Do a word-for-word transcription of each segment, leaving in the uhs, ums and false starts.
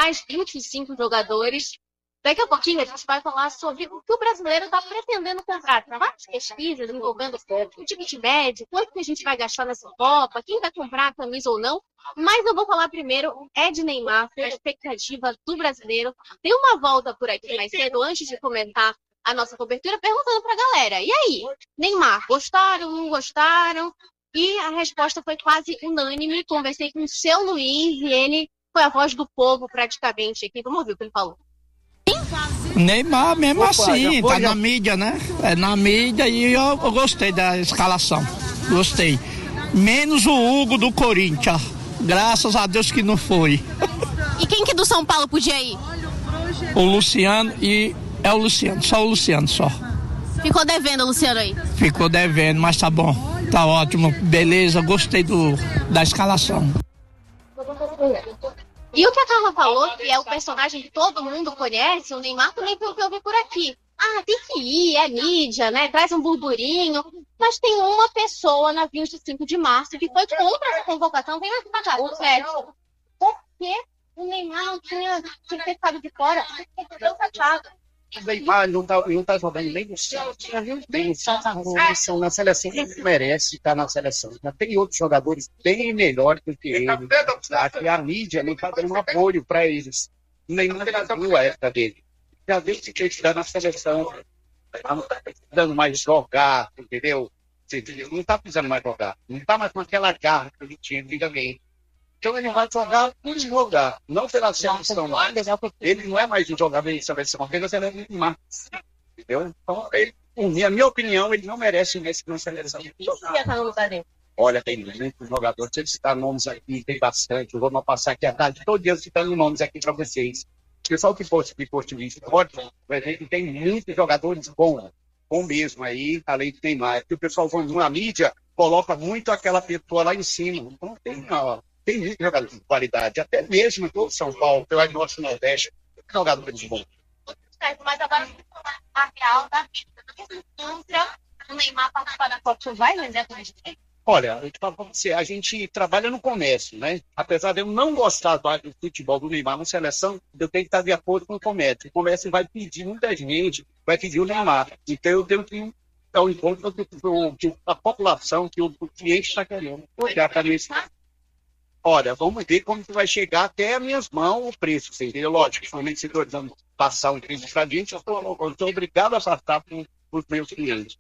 mais vinte e cinco jogadores. Daqui a pouquinho a gente vai falar sobre o que o brasileiro está pretendendo comprar. Tem várias pesquisas envolvendo o ticket médio, quanto que a gente vai gastar nessa Copa, quem vai comprar a camisa ou não. Mas eu vou falar primeiro é de Neymar, foi a expectativa do brasileiro. Tem uma volta por aqui mais cedo, antes de comentar a nossa cobertura, perguntando pra galera. E aí, Neymar, gostaram, não gostaram? E a resposta foi quase unânime. Conversei com o seu Luiz e ele foi a voz do povo praticamente aqui. Vamos ouvir o que ele falou. Neymar mesmo Opa, assim, foi, tá já... na mídia, né? É na mídia e eu, eu gostei da escalação. Gostei. Menos o Hugo do Corinthians. Graças a Deus que não foi. E quem que do São Paulo podia ir? O Luciano e... É o Luciano, só o Luciano, só. Ficou devendo o Luciano aí? Ficou devendo, mas tá bom. Tá ótimo. Beleza, gostei do, da escalação. E o que a Carla falou, que é o personagem que todo mundo conhece, o Neymar também foi o que eu vi por aqui. Ah, tem que ir, é mídia, né? Traz um burburinho. Mas tem uma pessoa na vinte e cinco de março que foi contra essa convocação. Vem aqui pra cá, o Sérgio. Por que o Neymar não tinha, tinha que ter ficado de fora? Ele ficou chateado. O Neymar não tá, não tá jogando nem no céu. Bem, seleção, na seleção ele merece estar na seleção. Já tem outros jogadores bem melhores do que ele. Acho que a mídia não está dando apoio para eles. O Neymar viu a época dele. Já deu que ele está na seleção. Não está precisando mais jogar, entendeu? Não está precisando mais jogar. Não está mais com aquela garra que ele tinha antigamente. Então ele vai jogar por jogar, não pela seleção. Ele não é mais um jogador de seleção, ele é Neymar. Entendeu? Então, ele, na minha opinião, ele não merece nesse na seleção. Olha, tem muitos jogadores, se eu citar nomes aqui, tem bastante. Eu vou não passar aqui a tarde todo dia citando nomes aqui para vocês. O pessoal que fosse que fosse de esporte, a gente tem muitos jogadores bons, bom mesmo aí, além de Neymar. Porque o pessoal, quando na mídia, coloca muito aquela pessoa lá em cima. Então tem, ó. Tem muitos jogadores de qualidade, até mesmo todo São Paulo, pelo nosso Nordeste, jogadores bons. Mas agora a real da vida contra o Neymar participar da Copa. Vai, mas é Olha, eu te falo pra você, a gente trabalha no comércio, né? Apesar de eu não gostar do futebol do Neymar na seleção, eu tenho que estar de acordo com o comércio. O comércio vai pedir, muita gente vai pedir o Neymar. Então eu tenho que dar o encontro que a população, que o cliente está querendo. Já está nesse. Olha, vamos ver como que vai chegar até as minhas mãos o preço, você entendeu? Lógico, somente se eu dando passar um preço pra gente, eu estou obrigado a passar para os meus clientes.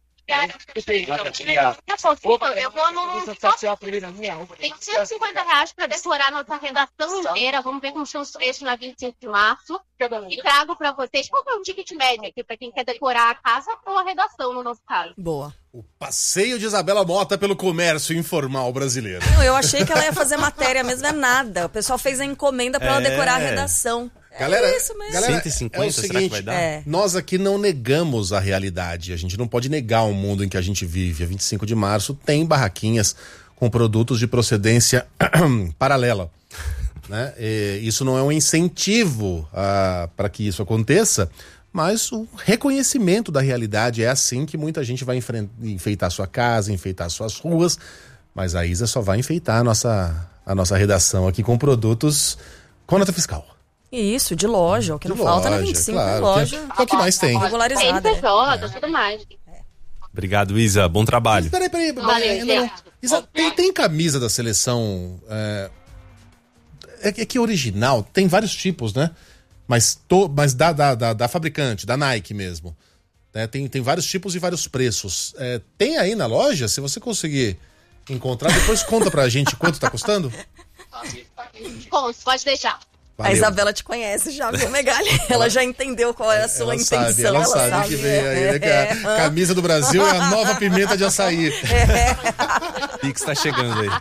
Eu vou no... Tem cento e cinquenta reais para decorar nossa redação inteira. Vamos ver como são os preços na vinte e cinco de março. E trago para vocês qual é o ticket médio aqui para quem quer decorar a casa ou a redação, no nosso caso. Boa. O passeio de Isabela Mota pelo comércio informal brasileiro. Não, eu achei que ela ia fazer matéria mesmo, é nada. O pessoal fez a encomenda para é... ela decorar a redação. Galera, é isso mesmo. Galera, cento e cinquenta, é o será seguinte, que vai dar? É. Nós aqui não negamos a realidade. A gente não pode negar o mundo em que a gente vive. A vinte e cinco de março tem barraquinhas com produtos de procedência paralela. Né? E isso não é um incentivo para que isso aconteça, mas o reconhecimento da realidade. É assim que muita gente vai enfeitar sua casa, enfeitar suas ruas, mas a Isa só vai enfeitar a nossa, a nossa redação aqui com produtos com nota fiscal. Isso, de loja, o que de não loja, falta na vinte e cinco, claro, loja. É o que mais tem. Regularizada. P J, tudo mais. Obrigado, Isa. Bom trabalho. Peraí, peraí. peraí não, Isa, tem, tem camisa da seleção... É, é, é que original, tem vários tipos, né? Mas, to, mas da, da, da, da fabricante, da Nike mesmo. Né? Tem, tem vários tipos e vários preços. É, tem aí na loja, se você conseguir encontrar, depois conta pra gente quanto tá custando. Conta, pode deixar. Valeu. A Isabela te conhece já, viu, Megali? Ela já entendeu qual é a sua ela intenção. Sabe, ela, ela sabe, sabe que veio aí, né? Que a camisa do Brasil é a nova pimenta de açaí. É. Pix tá chegando aí.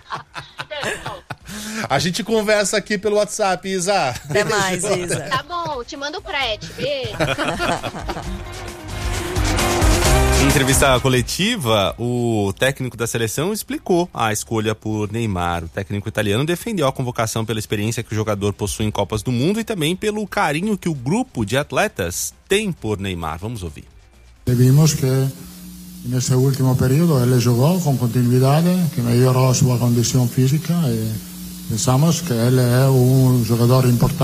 A gente conversa aqui pelo WhatsApp, Isa. Até mais, Isa. Tá bom, te mando o frete. Beijo. Em entrevista coletiva, o técnico da seleção explicou a escolha por Neymar. O técnico italiano defendeu a convocação pela experiência que o jogador possui em Copas do Mundo e também pelo carinho que o grupo de atletas tem por Neymar. Vamos ouvir. Vimos que nesse último período ele jogou com continuidade, que melhorou sua condição física e pensamos que ele é um jogador importante.